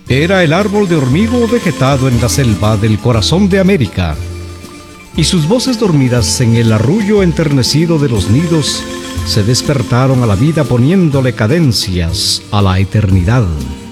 Era el árbol de hormigo vegetado en la selva del corazón de América, y sus voces dormidas en el arrullo enternecido de los nidos se despertaron a la vida poniéndole cadencias a la eternidad.